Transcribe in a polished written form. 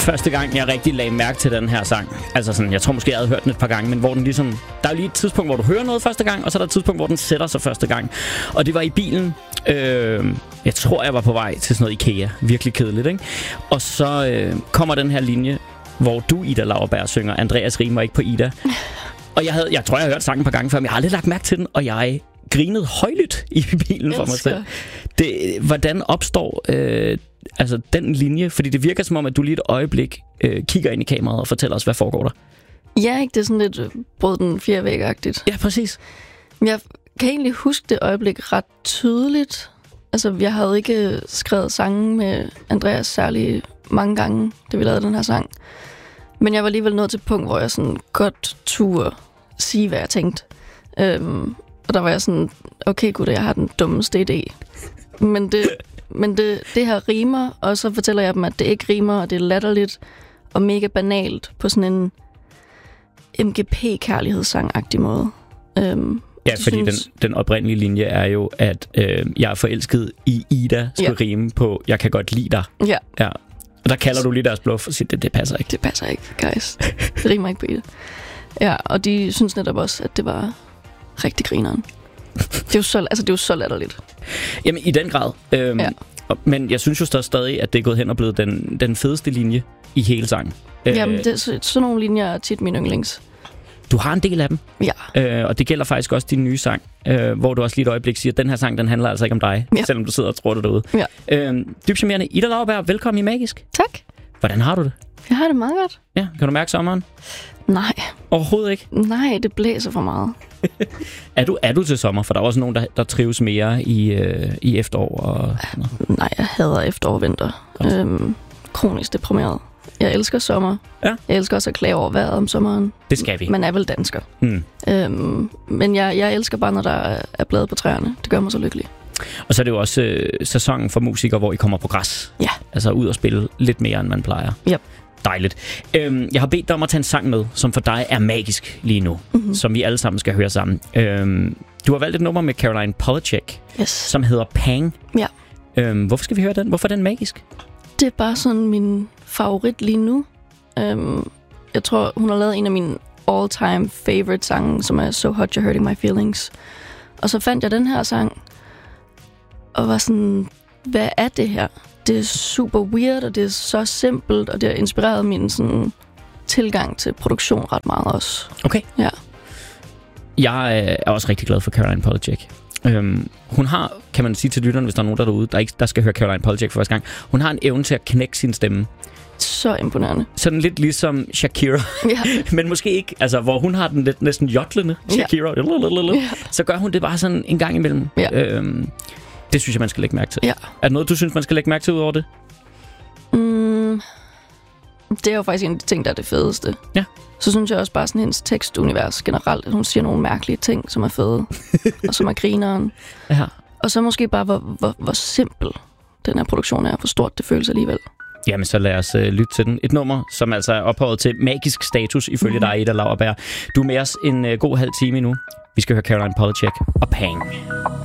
første gang, jeg rigtig lagde mærke til den her sang. Altså sådan, jeg tror måske, jeg havde hørt den et par gange, men hvor den ligesom... Der er jo lige et tidspunkt, hvor du hører noget første gang, og så er der et tidspunkt, hvor den sætter sig første gang. Og det var i bilen. Jeg tror, jeg var på vej til sådan noget IKEA. Virkelig kedeligt, ikke? Og så kommer den her linje, hvor du, Ida Lauerberg, synger Andreas rimer ikke på Ida. Og jeg tror, jeg har hørt sangen et par gange før, men jeg har aldrig lagt mærke til den, og jeg grinede højlydt i bilen for mig selv. Hvordan opstår altså den linje? Fordi det virker som om, at du lige et øjeblik kigger ind i kameraet og fortæller os, hvad foregår der. Ja, ikke? Det er sådan lidt brød den fjerde væg-agtigt. Ja, præcis. Jeg kan egentlig huske det øjeblik ret tydeligt. Altså, jeg havde ikke skrevet sange med Andreas særlig mange gange, da vi lavede den her sang. Men jeg var alligevel nået til et punkt, hvor jeg sådan godt turde sige, hvad jeg tænkte. Og der var jeg sådan, okay gud, jeg har den dummeste idé. Men det her rimer, og så fortæller jeg dem, at det ikke rimer, og det er latterligt og mega banalt på sådan en MGP-kærlighedssang-agtig måde. Ja, fordi den oprindelige linje er jo, at jeg er forelsket i Ida, skal rime på, jeg kan godt lide dig. Ja. Ja. Og der kalder du lige deres bluff og siger, det passer ikke. Det passer ikke, guys. Det rimer ikke på Ida. Ja, og de synes netop også, at det var rigtig grineren. Det er jo så latterligt. Jamen, i den grad. Men jeg synes jo stadig, at det er gået hen og blevet den fedeste linje i hele sangen. Jamen, sådan nogle linjer er tit min yndlings. Du har en del af dem. Ja. Og det gælder faktisk også din nye sang, hvor du også lige et øjeblik siger, at den her sang, den handler altså ikke om dig, selvom du sidder og tror det derude. Ja. Dybt charmerende. Ida Lauerberg, velkommen i Magisk. Tak. Hvordan har du det? Jeg har det meget godt. Ja, kan du mærke sommeren? Nej. Overhovedet ikke? Nej, det blæser for meget. Er du til sommer? For der er også nogen, der trives mere i efterår. Og nej, jeg hader efterår og vinter. Kronisk deprimeret. Jeg elsker sommer. Ja. Jeg elsker også at klage over vejret om sommeren. Det skal vi. Man er vel dansker. Men jeg elsker bare, når der er blade på træerne. Det gør mig så lykkelig. Og så er det jo også sæsonen for musikere, hvor I kommer på græs. Ja. Altså ud og spille lidt mere, end man plejer. Ja. Dejligt. Jeg har bedt dig om at tage en sang med, som for dig er magisk lige nu. Som vi alle sammen skal høre sammen. Du har valgt et nummer med Caroline Polachek, som hedder Pang. Ja. Hvorfor skal vi høre den? Hvorfor er den magisk? Det er bare sådan min favorit lige nu. Jeg tror, hun har lavet en af mine all-time favorite sange, som er So Hot You're Hurting My Feelings. Og så fandt jeg den her sang, og var sådan, hvad er det her? Det er super weird, og det er så simpelt, og det har inspireret min sådan, tilgang til produktion ret meget også. Okay. Ja. Jeg er også rigtig glad for Caroline Polachek. Hun har, kan man sige til lytterne, hvis der er nogen derude, der skal høre Caroline Polachek for første gang, hun har en evne til at knække sin stemme. Så imponerende. Sådan lidt ligesom Shakira. Ja. Men måske ikke, altså hvor hun har den lidt næsten jotlende Shakira. Ja. Så gør hun det bare sådan en gang imellem. Ja. Det synes jeg, man skal lægge mærke til. Ja. Er det noget, du synes, man skal lægge mærke til ud over det? Det er jo faktisk en af de ting, der er det fedeste. Ja. Så synes jeg også bare sådan hendes tekstunivers generelt, at hun siger nogle mærkelige ting, som er fede, og som er grineren. Ja. Og så måske bare, hvor simpel den her produktion er, hvor stort det føles alligevel. Jamen, så lad os lytte til den. Et nummer, som altså er ophøjet til magisk status, ifølge dig, Ida Lauerberg. Du er med os en god halv time nu. Vi skal høre Caroline Polachek og Pang.